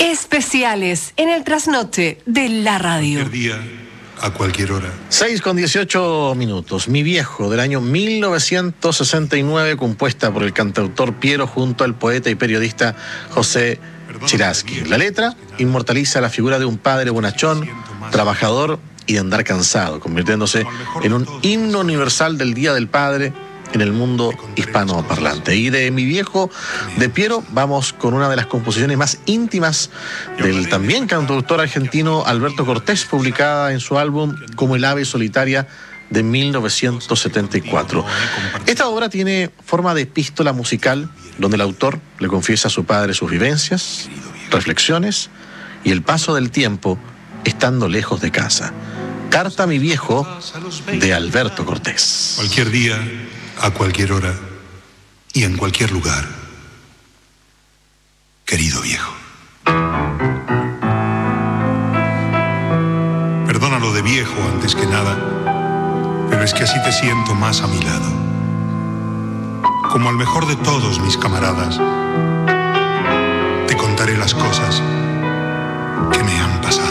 Especiales en el trasnoche de la radio. Cualquier día, a cualquier hora. 6:18. Mi viejo, del año 1969, compuesta por el cantautor Piero junto al poeta y periodista José Chiraski. La letra inmortaliza la figura de un padre bonachón, trabajador y de andar cansado, convirtiéndose en un himno universal del Día del Padre en el mundo hispanoparlante. Y de Mi viejo, de Piero, vamos con una de las composiciones más íntimas del también cantautor argentino Alberto Cortés, publicada en su álbum Como el ave solitaria de 1974. Esta obra tiene forma de epístola musical, donde el autor le confiesa a su padre sus vivencias, reflexiones y el paso del tiempo estando lejos de casa. Carta a mi viejo, de Alberto Cortés. Cualquier día, a cualquier hora y en cualquier lugar. Querido viejo. Perdónalo de viejo antes que nada, pero es que así te siento más a mi lado. Como al mejor de todos mis camaradas, te contaré las cosas que me han pasado.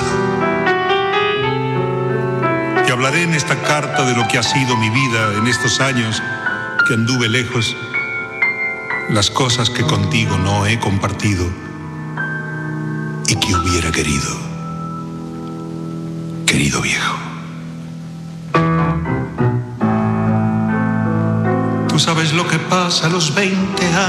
Te hablaré en esta carta de lo que ha sido mi vida en estos años que anduve lejos, las cosas que contigo no he compartido y que hubiera querido, querido viejo. Tú sabes lo que pasa a los 20 años.